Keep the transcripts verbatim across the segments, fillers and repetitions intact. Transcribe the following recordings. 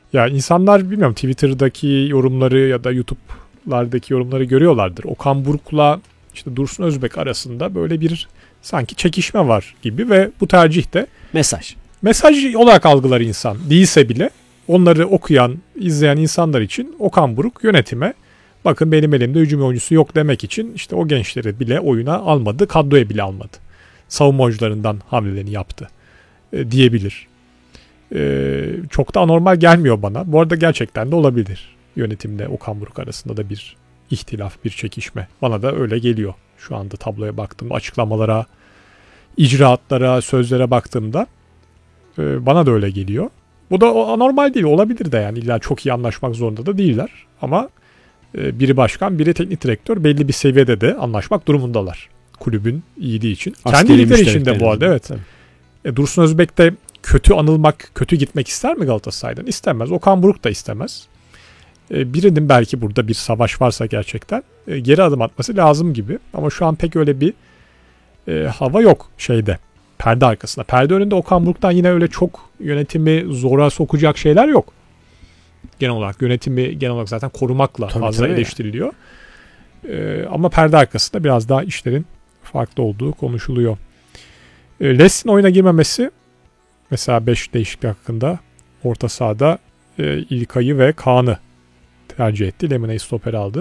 Ya insanlar bilmiyorum Twitter'daki yorumları ya da YouTube'lardaki yorumları görüyorlardır. Okan Buruk'la işte Dursun Özbek arasında böyle bir sanki çekişme var gibi ve bu tercih de mesaj. Mesaj olarak algılar insan. Değilse bile onları okuyan, izleyen insanlar için Okan Buruk yönetime bakın benim elimde hücum oyuncusu yok demek için işte o gençleri bile oyuna almadı, kadroya bile almadı. Savunma oyuncularından hamlelerini yaptı e, diyebilir. E, çok da anormal gelmiyor bana. Bu arada gerçekten de olabilir. Yönetimle Okan Buruk arasında da bir ihtilaf, bir çekişme. Bana da öyle geliyor. Şu anda tabloya baktığımda, açıklamalara, icraatlara, sözlere baktığımda e, bana da öyle geliyor. Bu da anormal değil. Olabilir de yani. İlla çok iyi anlaşmak zorunda da değiller. Ama e, biri başkan, biri teknik direktör belli bir seviyede de anlaşmak durumundalar. Kulübün iyiliği için. Kendi ligleri için de bu arada evet. E, Dursun Özbek de kötü anılmak, kötü gitmek ister mi Galatasaray'dan? İstemez. Okan Buruk da istemez. E, birinin belki burada bir savaş varsa gerçekten e, geri adım atması lazım gibi. Ama şu an pek öyle bir e, hava yok şeyde. Perde arkasında. Perde önünde Okan Buruk'tan yine öyle çok yönetimi zora sokacak şeyler yok. Genel olarak yönetimi genel olarak zaten korumakla tabii, fazla tabii. eleştiriliyor. Ee, ama perde arkasında biraz daha işlerin farklı olduğu konuşuluyor. Ee, Les'in oyuna girmemesi mesela beş değişiklik hakkında orta sahada e, İlkay'ı ve Kaan'ı tercih etti. Lemine'yi stoper aldı.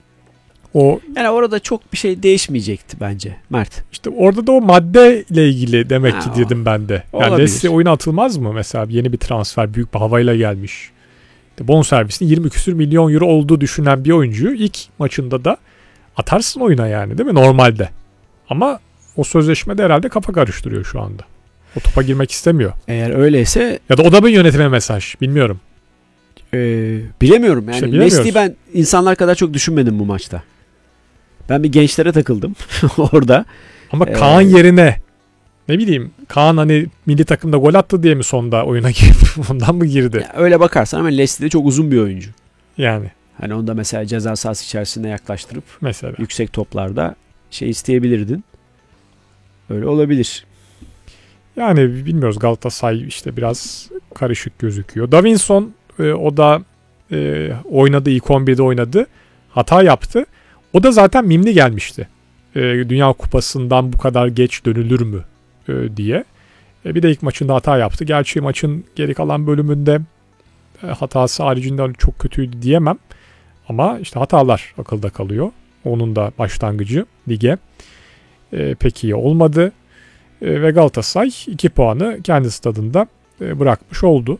O yani orada çok bir şey değişmeyecekti bence Mert. İşte orada da o madde ile ilgili demek ha, ki dedim ben de. Yani Leslie oyuna atılmaz mı mesela? Yeni bir transfer, büyük bir havayla gelmiş. İşte bonservisinin yirmi küsür milyon euro olduğu düşünen bir oyuncuyu ilk maçında da atarsın oyuna yani değil mi? Normalde. Ama o sözleşmede herhalde kafa karıştırıyor şu anda. O topa girmek istemiyor. Eğer öyleyse ya da o da mı yönetime mesaj? Bilmiyorum. Ee, bilemiyorum yani. İşte Leslie'yi ben insanlar kadar çok düşünmedim bu maçta. Ben bir gençlere takıldım orada. Ama ee, Kaan yerine ne bileyim Kaan hani milli takımda gol attı diye mi sonda oyuna girip ondan mı girdi? Öyle bakarsan ama Leslie de çok uzun bir oyuncu. Yani. Hani onu da mesela ceza sahası içerisinde yaklaştırıp mesela yüksek toplarda şey isteyebilirdin. Öyle olabilir. Yani bilmiyoruz Galatasaray işte biraz karışık gözüküyor. Davinson e, o da e, oynadı ilk on birde oynadı. Hata yaptı. O da zaten mimli gelmişti. E, Dünya Kupası'ndan bu kadar geç dönülür mü e, diye. E, bir de ilk maçında hata yaptı. Gerçi maçın geri kalan bölümünde e, hatası haricinde çok kötüydü diyemem. Ama işte hatalar akılda kalıyor. Onun da başlangıcı lige e, pek iyi olmadı. E, ve Galatasaray iki puanı kendi stadında e, bırakmış oldu.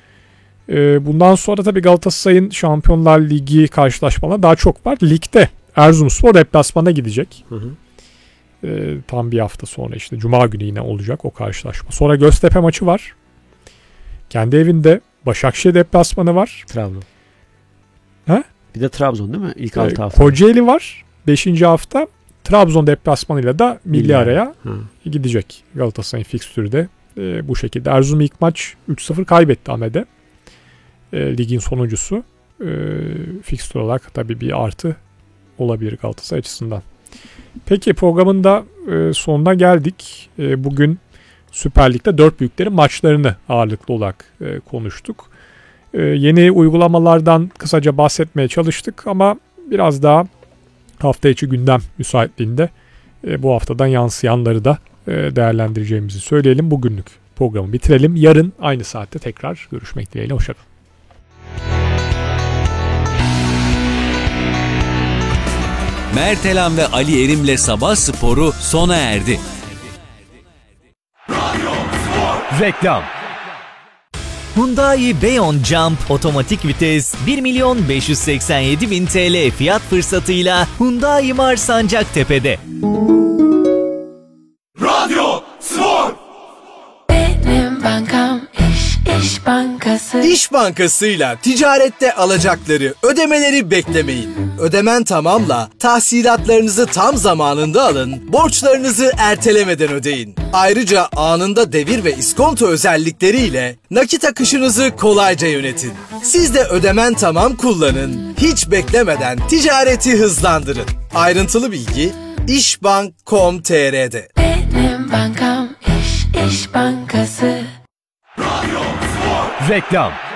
E, bundan sonra tabii Galatasaray'ın Şampiyonlar Ligi karşılaşmaları daha çok var. Ligde Erzurumspor deplasmana gidecek. Hı hı. E, tam bir hafta sonra işte Cuma günü yine olacak o karşılaşma. Sonra Göztepe maçı var. Kendi evinde Başakşehir deplasmanı var. Trabzon. He? Bir de Trabzon değil mi? İlk altı hafta. Kocaeli var. Beşinci hafta. Trabzon deplasmanıyla da milli, milli araya hı. gidecek. Galatasaray'ın fikstürü de e, bu şekilde. Erzurum ilk maç üç sıfır kaybetti Ahmet'e. E, ligin sonuncusu. E, fikstür olarak tabii bir artı olabilir Galatasaray açısından. Peki programın da e, sonuna geldik. E, bugün Süper Lig'de dört büyüklerin maçlarını ağırlıklı olarak e, konuştuk. E, yeni uygulamalardan kısaca bahsetmeye çalıştık ama biraz daha hafta içi gündem müsaitliğinde e, bu haftadan yansıyanları da e, değerlendireceğimizi söyleyelim. Bugünlük programı bitirelim. Yarın aynı saatte tekrar görüşmek dileğiyle. Hoşçakalın. Mert Elan ve Ali Erim'le Sabah Sporu sona erdi. Reklam. Hyundai Beyon Jump otomatik vites bir milyon beş yüz seksen yedi bin T L fiyat fırsatıyla Hyundai Mars Sancaktepe'de. Radyo Spor. Benim bankam İş, İş Bankası. İş Bankası'yla ticarette alacakları, ödemeleri beklemeyin. Ödemen tamamla tahsilatlarınızı tam zamanında alın, borçlarınızı ertelemeden ödeyin. Ayrıca anında devir ve iskonto özellikleriyle nakit akışınızı kolayca yönetin. Siz de ödemen tamam kullanın, hiç beklemeden ticareti hızlandırın. Ayrıntılı bilgi işbank nokta com nokta tr'de. Benim bankam İş, İş Bankası. Radyo Spor. Reklam.